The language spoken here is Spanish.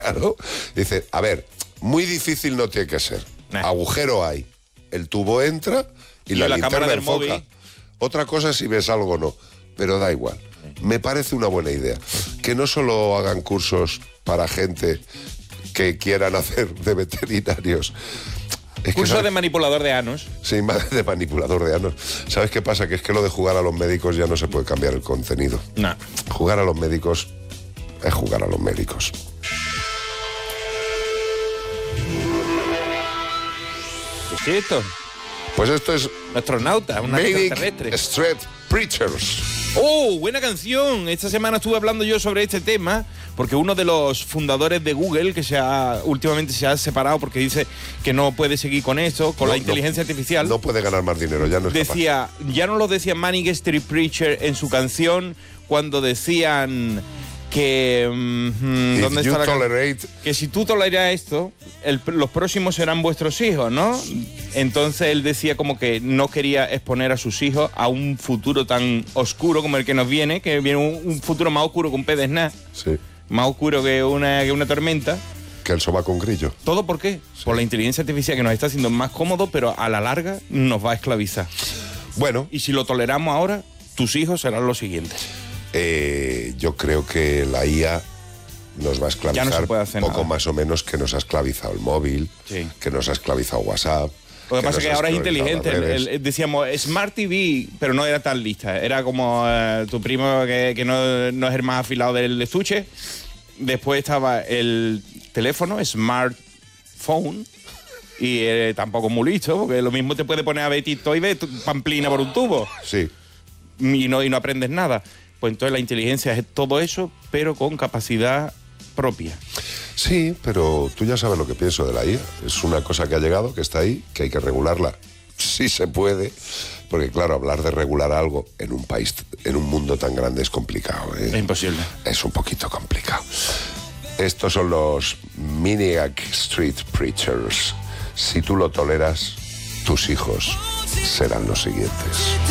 Claro. Dice, a ver, muy difícil no tiene que ser. Agujero hay. El tubo entra y la linterna enfoca. Móvil. Otra cosa es si ves algo o no, pero da igual. Me parece una buena idea. Que no solo hagan cursos para gente que quieran hacer de veterinarios. Curso de manipulador de anos. Sí, de manipulador de anos. ¿Sabes qué pasa? Que es que lo de jugar a los médicos ya no se puede cambiar el contenido. No. Jugar a los médicos es jugar a los médicos. ¿Qué es esto? Pues esto es... Astronauta, una extraterrestre. Street Preachers. ¡Oh, buena canción! Esta semana estuve hablando yo sobre este tema porque uno de los fundadores de Google, que últimamente se ha separado porque dice que no puede seguir con esto, con la inteligencia artificial. No puede ganar más dinero, ya no es decía, capaz. Ya no lo decía Manic Street Preacher en su canción cuando decían que... ¿dónde está que si tú toleras esto, los próximos serán vuestros hijos, ¿no? Entonces él decía como que no quería exponer a sus hijos a un futuro tan oscuro como el que nos viene, que viene un futuro más oscuro que un pez de snap. Sí. Más oscuro que una tormenta. Que el sobaco con grillo. ¿Todo por qué? Sí. Por la inteligencia artificial que nos está haciendo más cómodo, pero a la larga nos va a esclavizar. Bueno. Y si lo toleramos ahora, tus hijos serán los siguientes. Yo creo que la IA nos va a esclavizar ya no se puede hacer poco nada. Más o menos que nos ha esclavizado el móvil, sí. Que nos ha esclavizado WhatsApp. Lo que pasa es que ahora es inteligente. Decíamos Smart TV, pero no era tan lista. Era como tu primo que no es el más afilado del estuche. Después estaba el teléfono, smartphone, y tampoco muy listo, porque lo mismo te puede poner a ver TikTok y ver pamplina por un tubo. Sí. Y no aprendes nada. Pues entonces la inteligencia es todo eso, pero con capacidad propia. Sí, pero tú ya sabes lo que pienso de la IA. Es una cosa que ha llegado, que está ahí, que hay que regularla. Sí se puede, porque claro, hablar de regular algo en un país, en un mundo tan grande es complicado. Es imposible. Es un poquito complicado. Estos son los Maniac Street Preachers. Si tú lo toleras, tus hijos serán los siguientes.